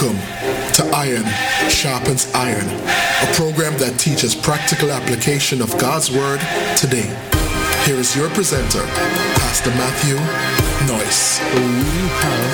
Welcome to Iron Sharpens Iron, a program that teaches practical application of God's Word today. Here is your presenter, Pastor Matthew Noyce. We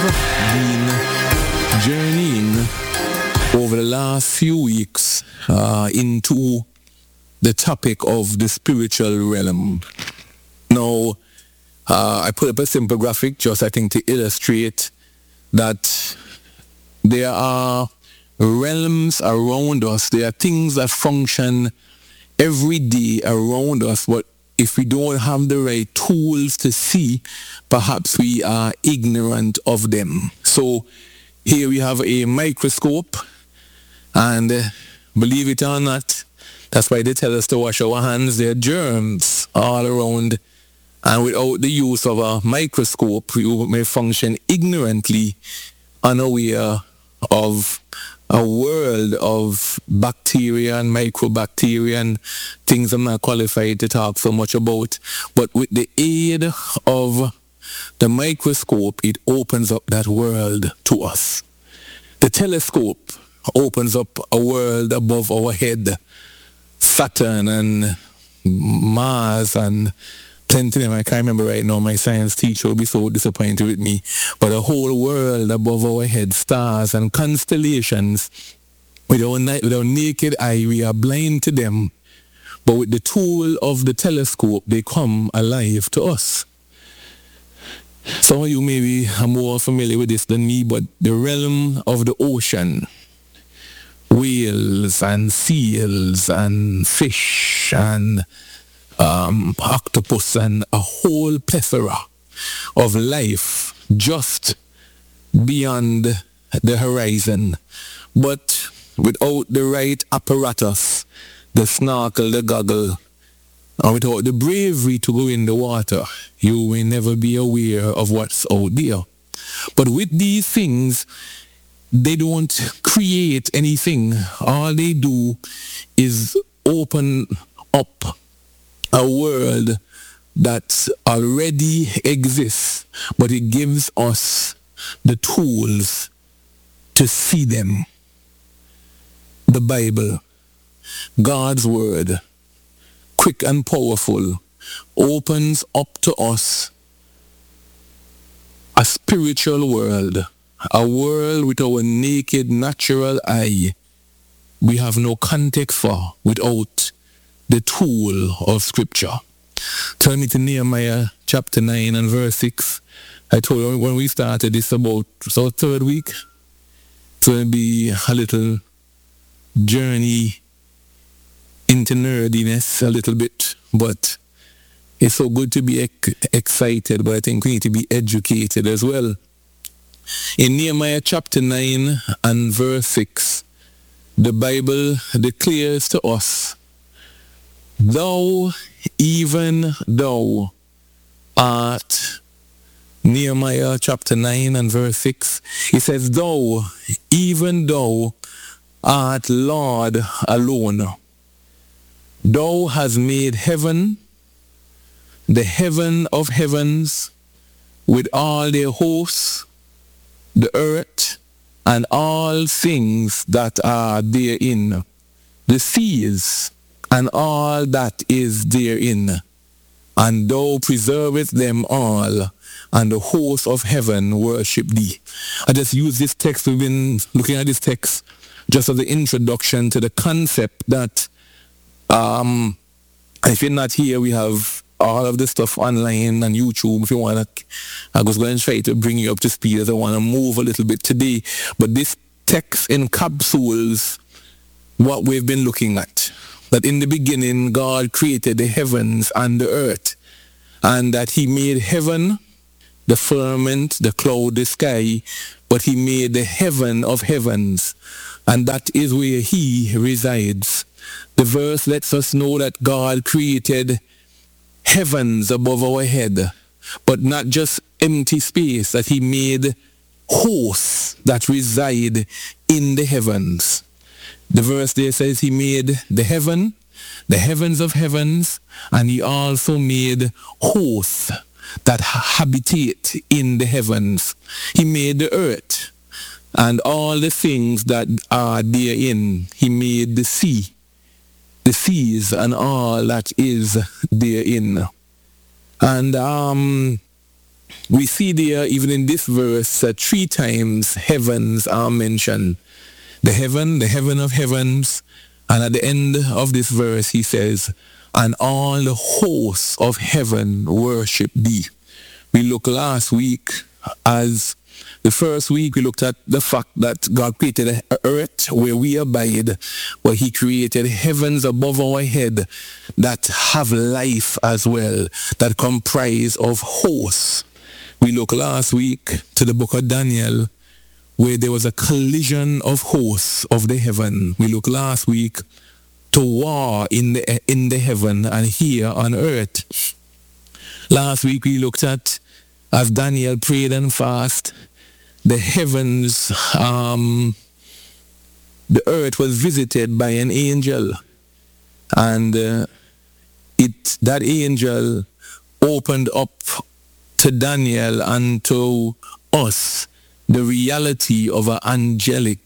have been journeying over the last few weeks into the topic of the spiritual realm. Now, I put up a simple graphic just, I think, to illustrate that there are realms around us. There are things that function every day around us, but if we don't have the right tools to see, perhaps we are ignorant of them. So here we have a microscope, and believe it or not, that's why they tell us to wash our hands. There are germs all around, and without the use of a microscope, you may function ignorantly, unaware of a world of bacteria and microbacteria and things I'm not qualified to talk so much about. But with the aid of the microscope, it opens up that world to us. The telescope opens up a world above our head. Saturn and Mars and plenty of them. I can't remember right now. My science teacher will be so disappointed with me. But a whole world above our head, stars and constellations. With our naked eye, we are blind to them. But with the tool of the telescope, they come alive to us. Some of you maybe are more familiar with this than me, but the realm of the ocean, whales and seals and fish and octopus and a whole plethora of life just beyond the horizon. But without the right apparatus, the snorkel, the goggle, and without the bravery to go in the water, you will never be aware of what's out there. But with these things, they don't create anything. All they do is open up a world that already exists, but it gives us the tools to see them. The Bible, God's Word, quick and powerful, opens up to us a spiritual world, a world with our naked natural eye we have no context for without the tool of Scripture. Turn me to Nehemiah chapter 9 and verse 6. I told you when we started this about third week, it's going to be a little journey into nerdiness a little bit, but it's so good to be excited, but I think we need to be educated as well. In Nehemiah chapter 9 and verse 6, the Bible declares to us, "Thou, even thou, art," Nehemiah chapter 9 and verse 6, it says, "Thou, even thou, art Lord alone. Thou hast made heaven, the heaven of heavens, with all their hosts, the earth, and all things that are therein, the seas, and all that is therein. And thou preservest them all, and the hosts of heaven worship thee." I just use this text, we've been looking at this text just as the introduction to the concept that if you're not here, we have all of the stuff online and YouTube. If you want to, I was going to try to bring you up to speed as I want to move a little bit today. But this text encapsulates what we've been looking at. That in the beginning, God created the heavens and the earth. And that he made heaven, the firmament, the cloud, the sky, but he made the heaven of heavens. And that is where he resides. The verse lets us know that God created heavens above our head, but not just empty space, that he made hosts that reside in the heavens. The verse there says he made the heaven, the heavens of heavens, and he also made hosts that habitate in the heavens. He made the earth, and all the things that are therein. He made the sea, the seas, and all that is therein. And we see there, even in this verse, 3 times heavens are mentioned. The heaven of heavens, and at the end of this verse he says, and all the hosts of heaven worship thee. We looked last week, as the first week we looked at the fact that God created an earth where we abide, but he created heavens above our head that have life as well, that comprise of hosts. We looked last week to the book of Daniel, where there was a collision of hosts of the heaven. We looked last week to war in the heaven and here on earth. Last week we looked at, as Daniel prayed and fasted, the heavens, the earth was visited by an angel, and that angel opened up to Daniel and to us the reality of an angelic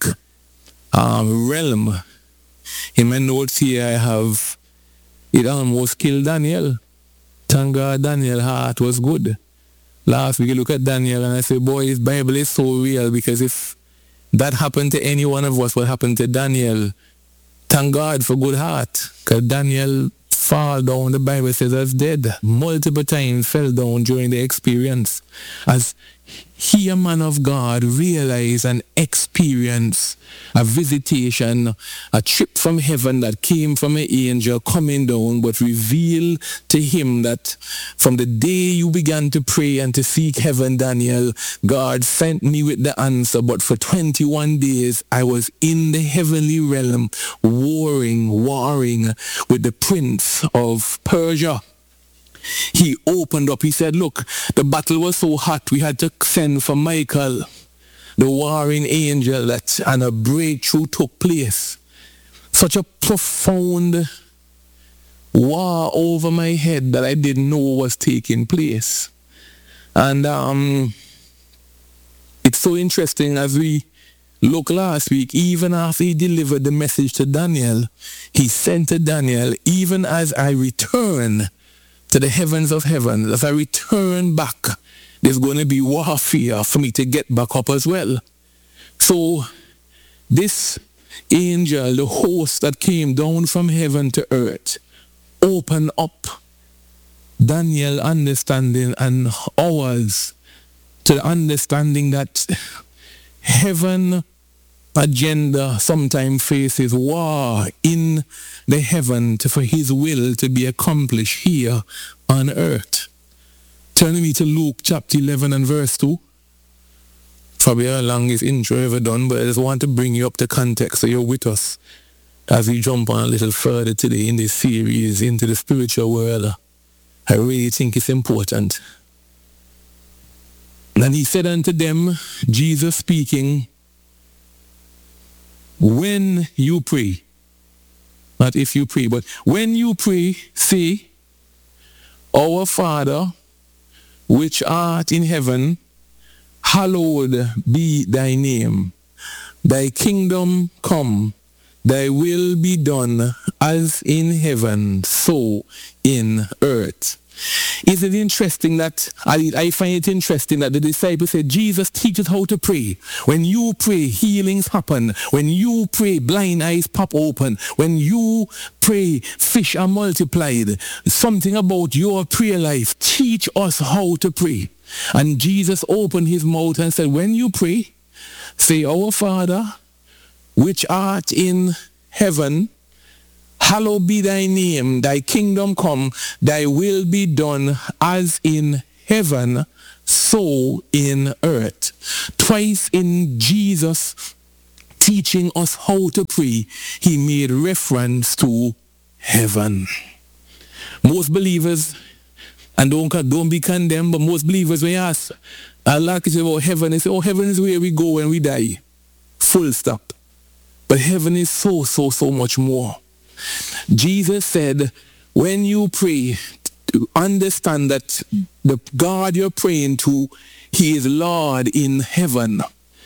realm. In my notes here I have, it almost killed Daniel. Thank God Daniel's heart was good. Last week I look at Daniel and I say, boy, his Bible is so real, because if that happened to any one of us, what happened to Daniel, thank God for good heart. Because Daniel fall down, the Bible says, as dead. Multiple times fell down during the experience. As he, a man of God, realized and experienced a visitation, a trip from heaven that came from an angel coming down, but revealed to him that from the day you began to pray and to seek heaven, Daniel, God sent me with the answer, but for 21 days I was in the heavenly realm warring with the prince of Persia. He opened up, he said, look, the battle was so hot, we had to send for Michael, the warring angel, and a breakthrough took place. Such a profound war over my head that I didn't know was taking place. And it's so interesting, as we look last week, even after he delivered the message to Daniel, he sent to Daniel, even as I return to the heavens of heaven, as I return back, there's going to be warfare for me to get back up as well. So this angel, the host that came down from heaven to earth, opened up Daniel's understanding and ours to the understanding that heaven agenda sometimes faces war in the heaven for his will to be accomplished here on earth. Turn me to Luke chapter 11 and verse 2. Probably our longest intro ever done, but I just want to bring you up to context so you're with us as we jump on a little further today in this series into the spiritual world. I really think it's important. And he said unto them, Jesus speaking, when you pray, not if you pray, but when you pray, say, Our Father, which art in heaven, hallowed be thy name. Thy kingdom come, thy will be done, as in heaven, so in earth. Is it interesting that, I find it interesting that the disciples said, Jesus teaches how to pray. When you pray, healings happen. When you pray, blind eyes pop open. When you pray, fish are multiplied. Something about your prayer life. Teach us how to pray. And Jesus opened his mouth and said, when you pray, say, Our Father, which art in heaven, hallowed be thy name, thy kingdom come, thy will be done, as in heaven, so in earth. Twice in Jesus teaching us how to pray, he made reference to heaven. Most believers, and don't be condemned, but most believers, when you ask, I like to say about heaven, they say, oh, heaven is where we go when we die. Full stop. But heaven is so much more. Jesus said, when you pray, to understand that the God you're praying to, he is Lord in heaven.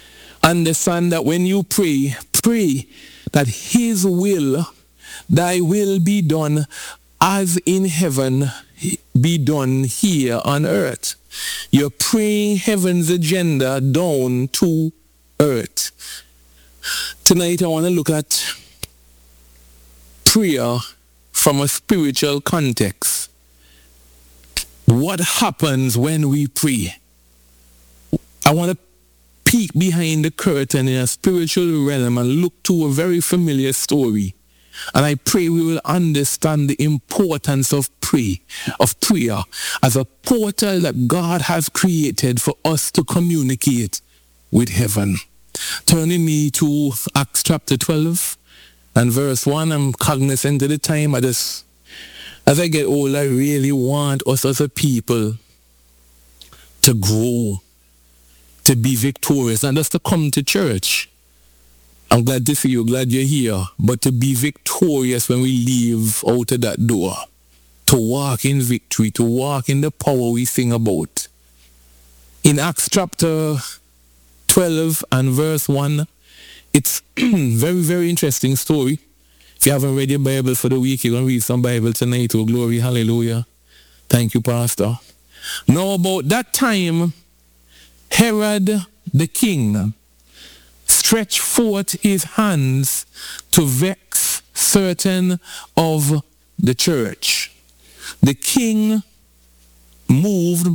understand that when you pray, pray that his will, thy will be done as in heaven, be done here on earth. You're praying heaven's agenda down to earth. Tonight I want to look at prayer from a spiritual context. What happens when we pray? I want to peek behind the curtain in a spiritual realm and look to a very familiar story. And I pray we will understand the importance of prayer as a portal that God has created for us to communicate with heaven. Turning me to Acts chapter 12 and verse 1, I'm cognizant of the time. As I get older, I really want us as a people to grow, to be victorious, and just to come to church. I'm glad to see you, glad you're here, but to be victorious when we leave out of that door, to walk in victory, to walk in the power we sing about. In Acts chapter 12 and verse 1, it's very, very interesting story. If you haven't read your Bible for the week, you're going to read some Bible tonight. Oh, glory, hallelujah. Thank you, Pastor. Now, about that time, Herod the king stretched forth his hands to vex certain of the church. The king moved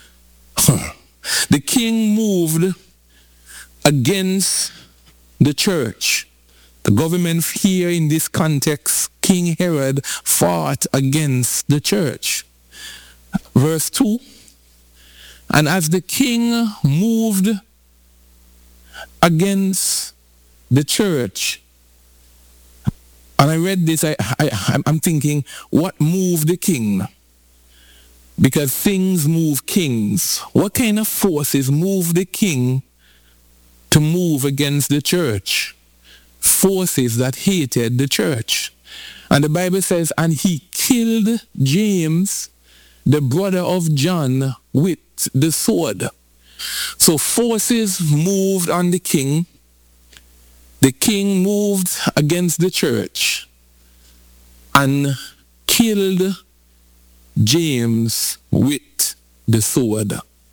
against the church. The government here in this context, King Herod fought against the church. Verse 2, and as the king moved against the church, and I read this, I'm thinking, what moved the king? Because things move kings. What kind of forces move the king to move against the church? Forces that hated the church. And the Bible says, and he killed James, the brother of John, with the sword. So forces moved on the king. The king moved against the church and killed James with the sword.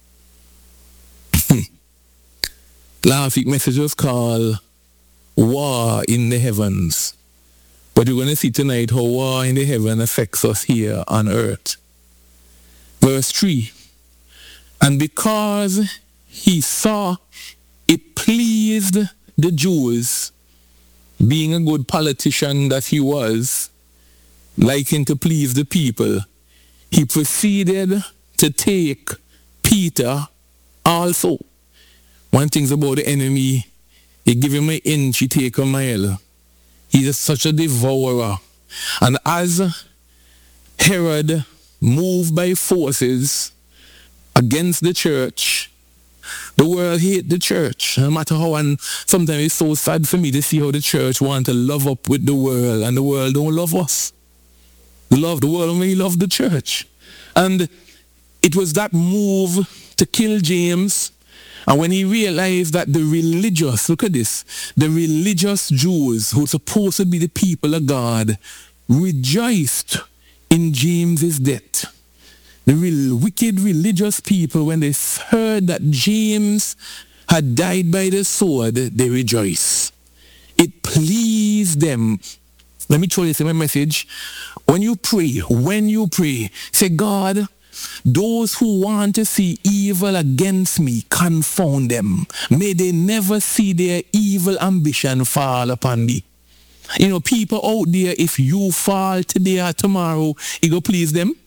Last week's message was called War in the Heavens. But we're going to see tonight how war in the heaven affects us here on earth. Verse 3, and because he saw it pleased the Jews, being a good politician that he was, liking to please the people, he proceeded to take Peter also. One thing's about the enemy, he give him an inch, he take a mile. He's such a devourer. And as Herod moved by forces against the church, the world hate the church. No matter how, and sometimes it's so sad for me to see how the church want to love up with the world, and the world don't love us. The world only love the church. And it was that move to kill James. And when he realized that the religious, look at this, the religious Jews who are supposed to be the people of God rejoiced in James's death. The wicked religious people, when they heard that James had died by the sword, they rejoiced. It pleased them. Let me throw this in my message. When you pray, say, God, those who want to see evil against me, confound them. May they never see their evil ambition fall upon me. You know, people out there, if you fall today or tomorrow, it go please them.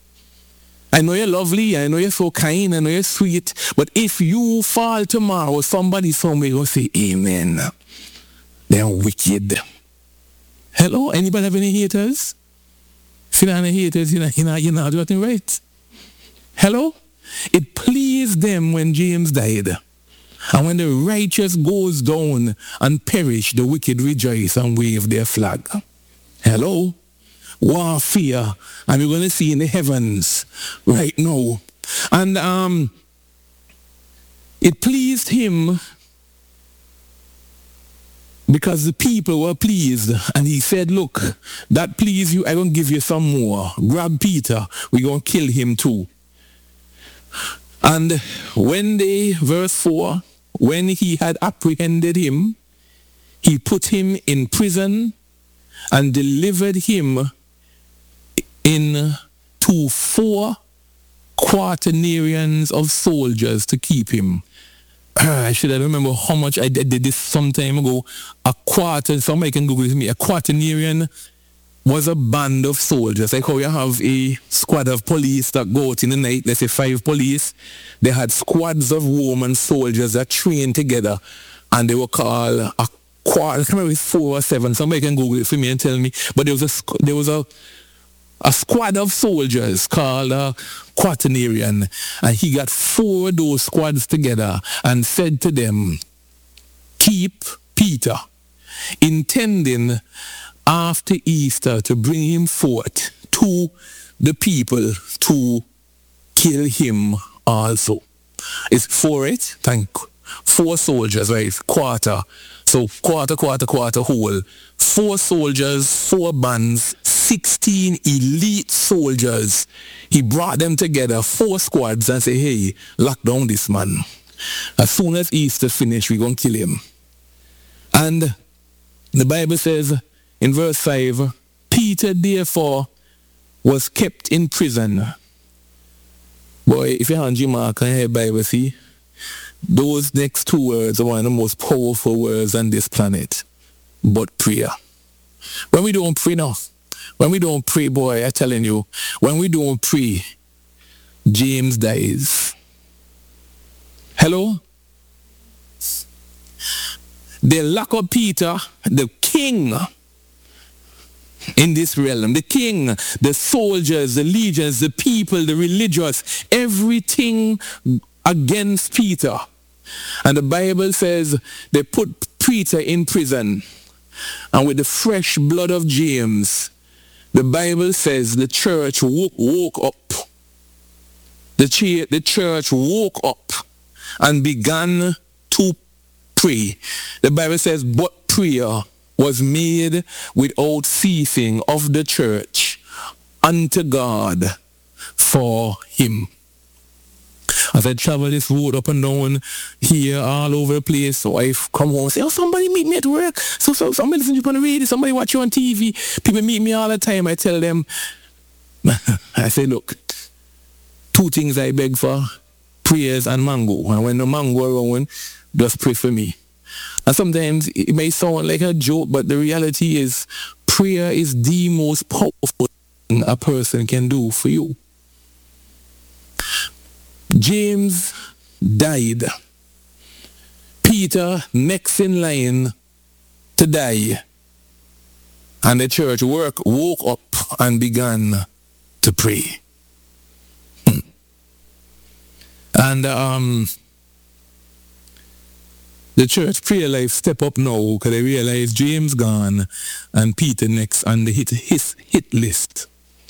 I know you're lovely, I know you're so kind, I know you're sweet, but if you fall tomorrow, somebody somewhere will say, amen. They're wicked. Hello? Anybody have any haters? See, any haters, you're not doing nothing right. Hello? It pleased them when James died. And when the righteous goes down and perish, the wicked rejoice and wave their flag. Hello? Warfare. And we're going to see in the heavens right now. And it pleased him because the people were pleased, and he said, look, that please you, I gonna give you some more. Grab Peter, we gonna kill him too. And when they, verse 4, when he had apprehended him, he put him in prison and delivered him in to 4 quaternarians of soldiers to keep him. I should have remember how much I did this some time ago. A quarter, somebody can Google it with me. A quaternarian was a band of soldiers. Like how you have a squad of police that go out in the night, let's say 5 police. They had squads of Roman soldiers that trained together, and they were called a quarter. I can't remember if it's 4 or 7. Somebody can Google it for me and tell me. But there was a squad of soldiers called a quaternarian, and he got 4 of those squads together and said to them, keep Peter, intending after Easter to bring him forth to the people to kill him also. It's 4, 4 soldiers, right? Quarter. So quarter, whole. 4 soldiers, 4 bands, 16 elite soldiers. He brought them together, 4 squads, and said, hey, lock down this man. As soon as Easter finished, we're going to kill him. And the Bible says in verse 5, Peter therefore was kept in prison. Boy, if you're on G-Mark and your Bible, see, those next 2 words are one of the most powerful words on this planet. But prayer. When we don't pray now, when we don't pray, boy, I'm telling you, when we don't pray, James dies. Hello? They lock up Peter, the king, in this realm. The king, the soldiers, the legions, the people, the religious, everything against Peter. And the Bible says they put Peter in prison. And with the fresh blood of James, the Bible says the church woke up. The church woke up and began to pray. The Bible says, but prayer was made without ceasing of the church unto God for him. As I travel this road up and down here, all over the place, so I come home and say, oh, somebody meet me at work. So somebody listen to you on the radio, somebody watch you on TV. People meet me all the time. I tell them, I say, look, 2 things I beg for, prayers and mango. And when the mango around, just pray for me. And sometimes it may sound like a joke, but the reality is prayer is the most powerful thing a person can do for you. James died. Peter next in line to die. And the church woke up and began to pray. And the church prayer life step up now because they realize James gone and Peter next on the hit list.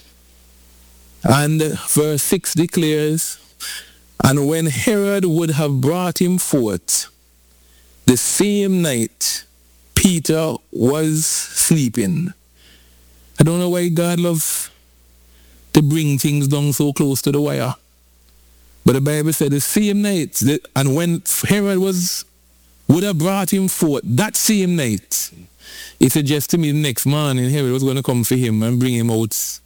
And verse 6 declares, and when Herod would have brought him forth, the same night Peter was sleeping. I don't know why God loves to bring things down so close to the wire. But the Bible said the same night, and when Herod would have brought him forth, that same night, it suggests to me the next morning Herod was going to come for him and bring him out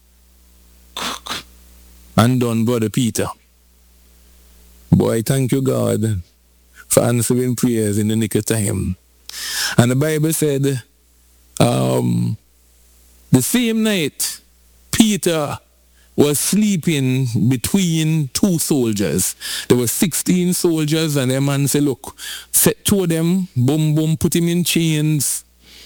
and done Brother Peter. Boy, thank you, God, for answering prayers in the nick of time. And the Bible said, the same night, Peter was sleeping between 2 soldiers. There were 16 soldiers, and their man said, look, set 2 of them, boom, boom, put him in chains.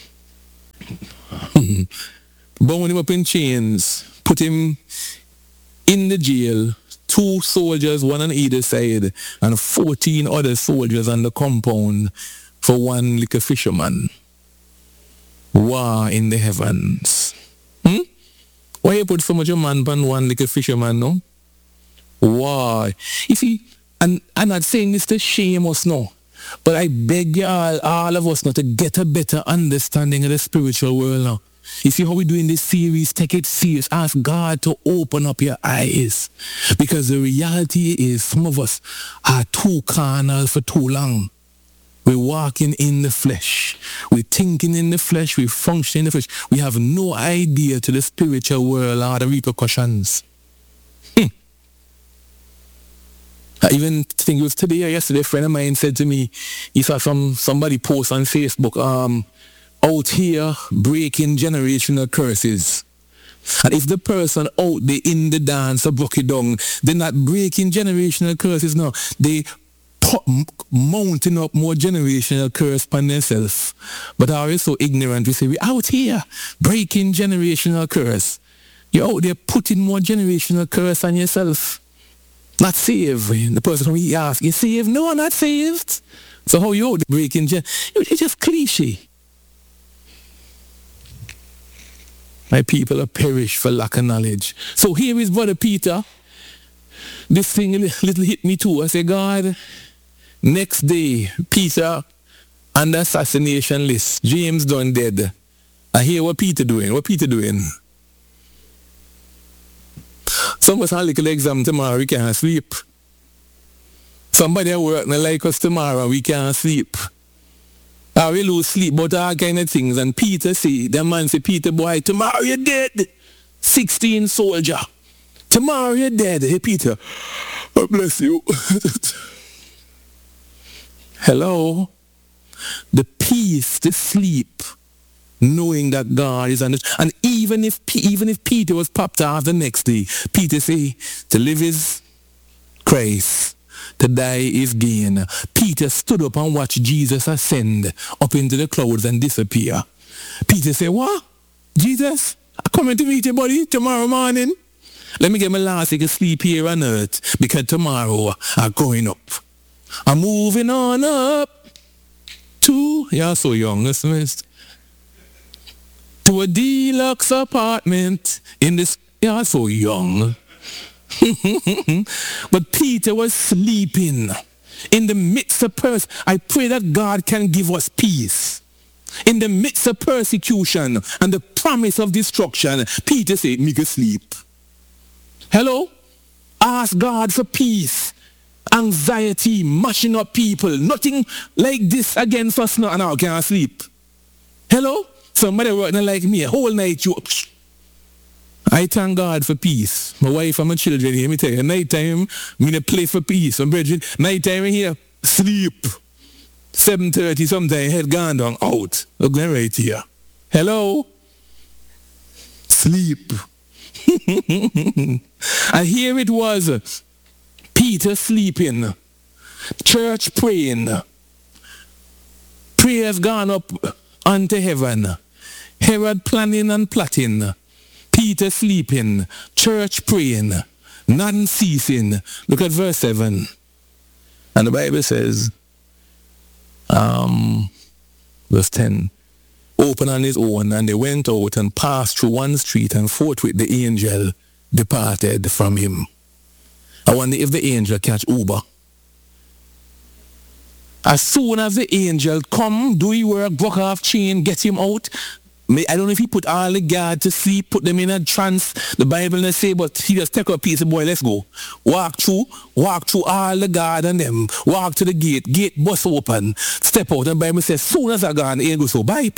Bound him up in chains, put him in the jail. 2 soldiers, 1 on either side, and 14 other soldiers on the compound for 1 little fisherman. War in the heavens. Why you put so much of man upon 1 little fisherman, no? Why? You see, and I'm not saying this to shame us, no. But I beg you all of us now to get a better understanding of the spiritual world now. You see how we do in this series, take it serious. Ask God to open up your eyes. Because the reality is some of us are too carnal for too long. We're walking in the flesh. We're thinking in the flesh. We're functioning in the flesh. We have no idea to the spiritual world or the repercussions. I even think it was today or yesterday, a friend of mine said to me, he saw somebody post on Facebook, out here breaking generational curses. And if the person out there in the dance broke it down, they're not breaking generational curses now. They mounting up more generational curse upon themselves. But are we so ignorant? We say, we're out here breaking generational curse. You're out there putting more generational curse on yourself. Not saved. The person who he asks, you saved? No, I'm not saved. So how you out there breaking it's just cliche. My people are perished for lack of knowledge. So here is Brother Peter. This thing a little hit me too. I say, God, next day, Peter on the assassination list. James done dead. I hear what Peter doing. What Peter doing? Some of us have a little exam tomorrow, we can't sleep. Somebody at work not like us tomorrow, we can't sleep. Or we lose sleep about all kind of things. And Peter say, the man say, Peter boy, tomorrow you're dead. 16 soldier. Tomorrow you're dead. Hey Peter, oh, bless you. Hello? The peace, the sleep, knowing that God is on it. And even if Peter was popped off the next day, Peter say, to live is Christ, to die is gain. Peter stood up and watched Jesus ascend up into the clouds and disappear. Peter said, what? Jesus, I'm coming to meet you, buddy, tomorrow morning. Let me get my last week of sleep here on earth, because tomorrow I'm going up. I'm moving on up to, you're so young, listen, to a deluxe apartment in this, you're so young. But Peter was sleeping in the midst of I pray that God can give us peace. In the midst of persecution and the promise of destruction, Peter said, me go sleep. Hello? Ask God for peace. Anxiety, mashing up people. Nothing like this against us now, and I can't sleep. Hello? Somebody working like me, a whole night you... I thank God for peace. My wife and my children here, me tell you, night time, I'm in a place for peace. My brethren, night time here, sleep. 7:30 sometime, head gone down, out. Look right here. Hello? Sleep. And here it was, Peter sleeping, church praying, prayers gone up unto heaven, Herod planning and plotting, Peter sleeping, church praying, none ceasing. Look at verse 7. And the Bible says, verse 10, open on his own, and they went out and passed through one street, and forthwith the angel departed from him. I wonder if the angel catch Uber. As soon as the angel come, do he work, broke off chain, get him out. I don't know if he put all the guard to sleep, put them in a trance. The Bible doesn't say, but he just take a piece of boy, let's go. Walk through all the guard and them. Walk to the gate bust open, step out, and the Bible says, soon as I gone, the angel so bye.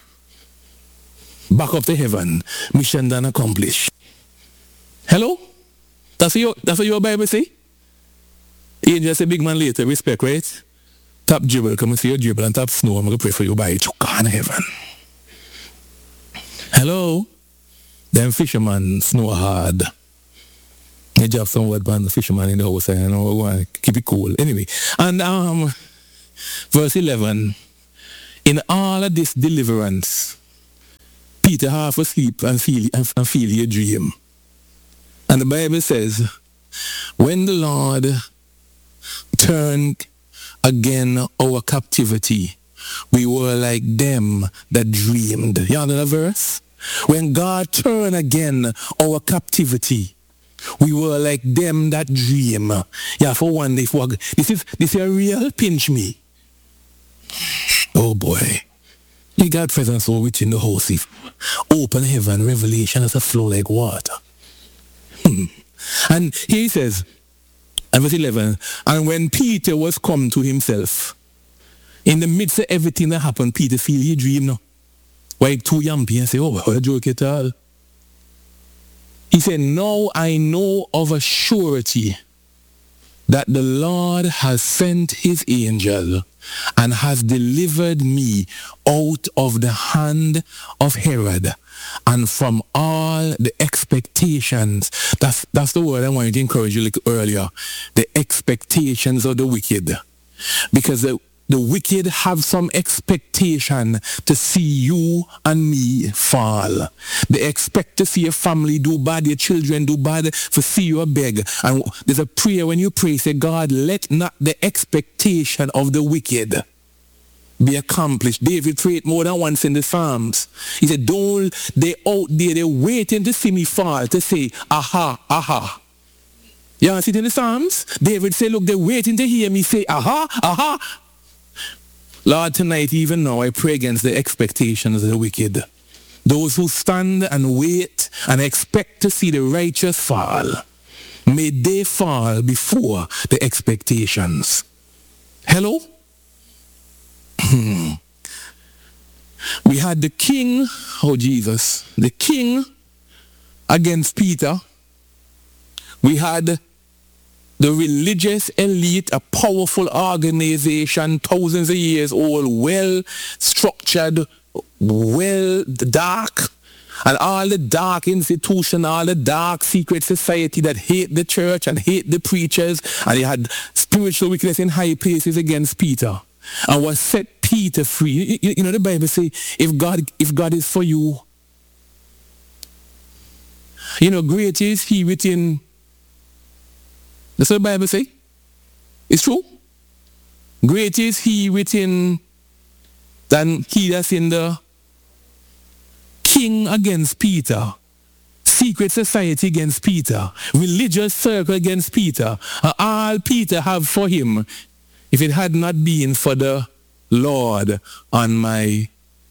Back up to heaven. Mission done accomplished. Hello? That's what your Bible say? Angel say, big man later, respect, right? Top dribble, come and see your dribble, and top snow, I'm going to pray for you, bye. Gone heaven. Hello? Them fishermen snow hard. They drop some word on the fisherman in the house and we want to keep it cool. Anyway, and verse 11, in all of this deliverance, Peter half asleep and feel a dream. And the Bible says, when the Lord turned again our captivity, we were like them that dreamed. You know the verse? When God turned again our captivity, we were like them that dream. Yeah, for one day, this is a real pinch me. Oh boy. You got presence so rich in the house. If open heaven, revelation is a flow like water. And here he says, in verse 11, and when Peter was come to himself, in the midst of everything that happened, Peter feel he dream now. Why too young and say, oh, what a joke at all. He said, now I know of a surety that the Lord has sent his angel and has delivered me out of the hand of Herod and from all the expectations. That's the word I wanted to encourage you like earlier. The expectations of the wicked. Because the wicked have some expectation to see you and me fall. They expect to see your family do bad, your children do bad, for see you beg. And there's a prayer when you pray, say, God, let not the expectation of the wicked be accomplished. David prayed more than once in the Psalms. He said, don't they out there, they're waiting to see me fall, to say, aha, aha. You see it in the Psalms? David said, look, they're waiting to hear me say, aha, aha. Lord, tonight, even now, I pray against the expectations of the wicked. Those who stand and wait and expect to see the righteous fall, may they fall before the expectations. Hello? We had the king, oh Jesus, the king against Peter. We had the religious elite, a powerful organization, thousands of years old, well-structured, well-dark, and all the dark institution, all the dark secret society that hate the church and hate the preachers, and they had spiritual wickedness in high places against Peter. And what set Peter free, you know the Bible say, if God is for you, you know, great is he within. That's what the Bible say. It's true. Great is he within than he that's in the king against Peter. Secret society against Peter. Religious circle against Peter. All Peter have for him, if it had not been for the Lord on my...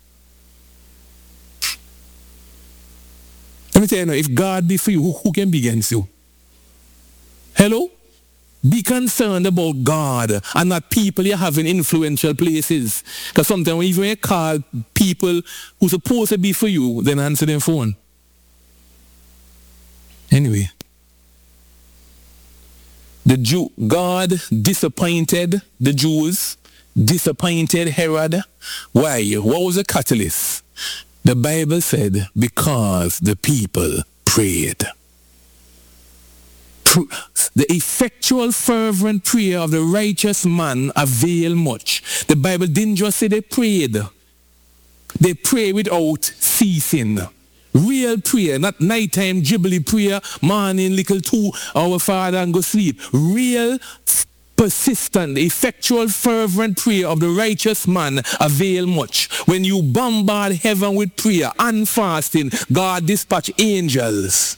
Let me tell you now, if God be for you, who can be against you? Hello? Be concerned about God and not people you have in influential places. Because sometimes even when you call people who supposed to be for you, then answer their phone. Anyway. God disappointed the Jews, disappointed Herod. Why? What was the catalyst? The Bible said, because the people prayed. The effectual fervent prayer of the righteous man avail much. The Bible didn't just say they prayed. They pray without ceasing. Real prayer, not nighttime jibbly prayer, morning little 2 our Father and go sleep. Real persistent, effectual fervent prayer of the righteous man avail much. When you bombard heaven with prayer and fasting, God dispatch angels.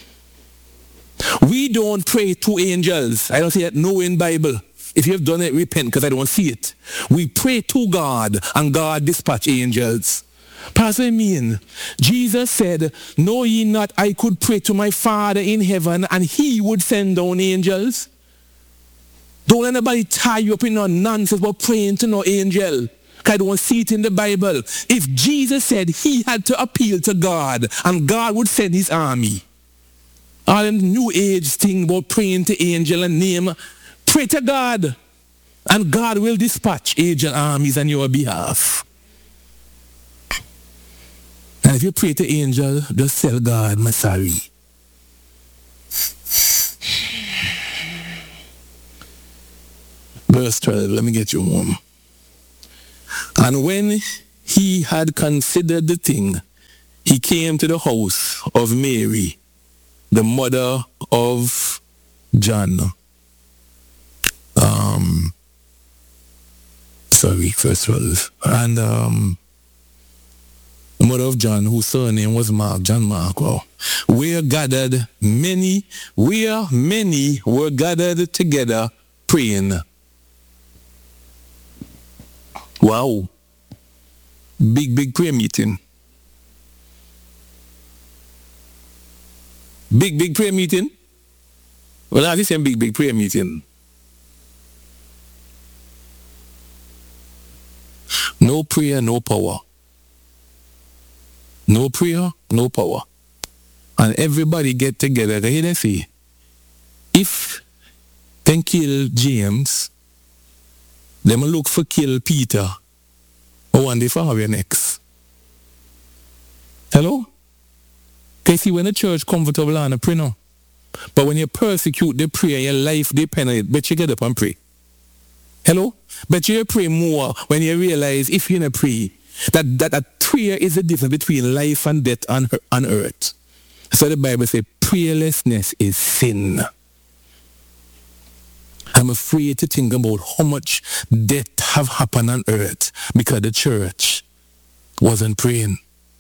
We don't pray to angels. I don't see that nowhere in Bible. If you have done it, repent, because I don't see it. We pray to God, and God dispatch angels. Pastor, I mean, Jesus said, know ye not I could pray to my Father in heaven, and he would send down angels? Don't let anybody tie you up in no nonsense about praying to no angel. I don't see it in the Bible. If Jesus said he had to appeal to God, and God would send his army, all the new age thing about praying to angel and name, pray to God, and God will dispatch angel armies on your behalf. And if you pray to angel, just tell God, I'm sorry. Verse 12, let me get you home. And when he had considered the thing, he came to the house of Mary, the mother of John. Verse 12. And the mother of John, whose surname was Mark, John Mark, where many were gathered together praying. Wow. Big prayer meeting. Big prayer meeting. Well, I say big prayer meeting. No prayer, no power. No prayer, no power. And everybody get together. Here they say, if they kill James, them look for kill Peter. Or one day for have your next. Hello? Can you see when the church comfortable and a pray now? But when you persecute the prayer, your life depends on it. Bet you get up and pray. Hello? Bet you pray more when you realize if you're not pray, that prayer is the difference between life and death on earth. So the Bible says prayerlessness is sin. I'm afraid to think about how much death have happened on earth because the church wasn't praying.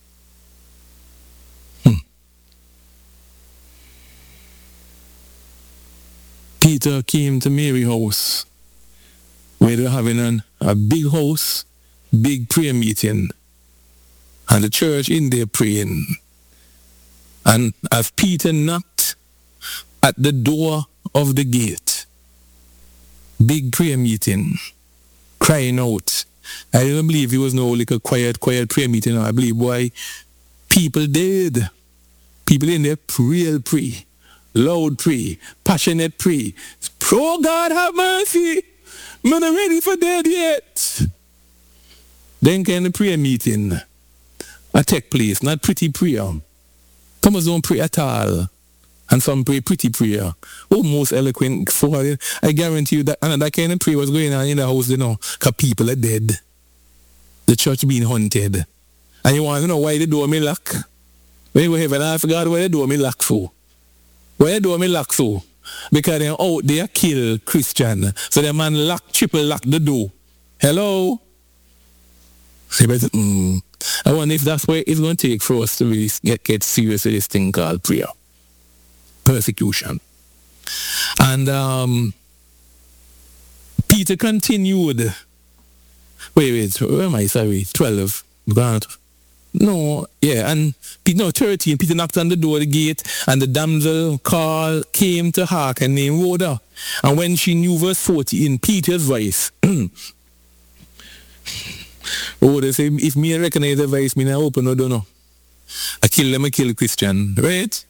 Peter came to Mary's house where they were having a big house, big prayer meeting, and the church in there praying. And as Peter knocked at the door of the gate, big prayer meeting, crying out. I don't believe it was no like a quiet prayer meeting. I believe why people did. People in there pray, loud pray, passionate pray. Oh God, have mercy. I'm not ready for dead yet. Then can the prayer meeting take place, not pretty prayer. Some don't pray at all. And some pray pretty prayer. Oh, most eloquent. So I guarantee you that another kind of prayer was going on in the house, because people are dead. The church being haunted. And you want to know why the door may lock? When you go heaven, I forgot why the door may lock so. Why the door may lock so? Because they're out there kill Christian. So the man triple lock the door. Hello? I wonder if that's where it's going to take for us to really get serious with this thing called prayer. Persecution. And Peter continued. Wait, where am I? Sorry, 12. No, yeah, and 13. Peter knocked on the door of the gate, and the damsel came to hearken, named Rhoda. And when she knew verse 40 in Peter's voice, Rhoda said, if me recognize the voice, me not open no door no. I kill Christian, right?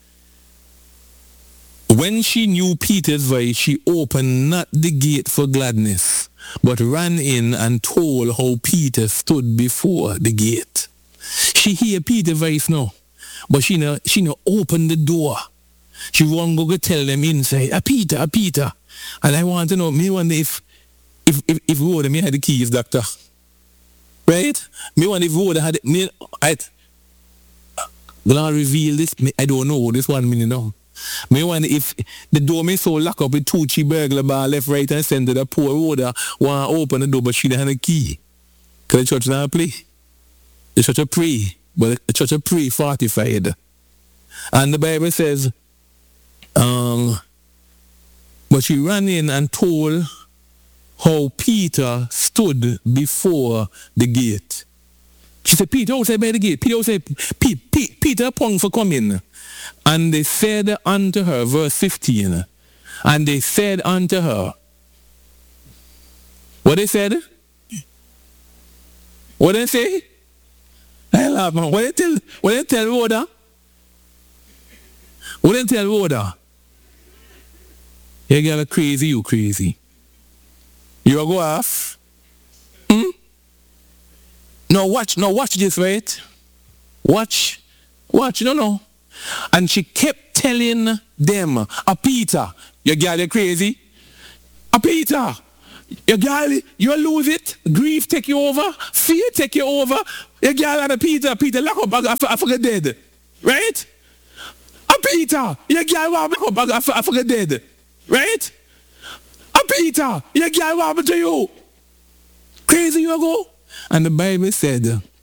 When she knew Peter's voice, she opened not the gate for gladness, but ran in and told how Peter stood before the gate. She hear Peter's voice now, but she no open the door. She won't go tell them inside, Peter. And I want to know, me wonder if Rhoda me had the keys, doctor. Right? Me wonder if Rhoda had me. Gonna reveal this. I don't know this 1 minute now. Me wonder if the door may so lock up with 2-3 burglar bar left, right, and center. The poor Rhoda want to open the door, but she don't have a key. Because the church not play. The church a pray, but the church a pray fortified. And the Bible says, but she ran in and told how Peter stood before the gate. She said, Peter outside by the gate. Peter outside, Peter pong for coming. And they said unto her, verse 15, and they said unto her, what they said? What they say? I laugh, man. What they tell Rhoda? What they tell Rhoda? You get crazy, you crazy. You go off? No, watch this, right? Watch, no. And she kept telling them, Peter, you girl, you crazy? Peter, you girl, you lose it. Grief take you over. Fear take you over. You girl and Peter, lock up, I forget dead. Right? Peter, you girl, lock up, I forget dead. Right? Peter, you girl, what happened to you? Crazy you go? And the Bible said,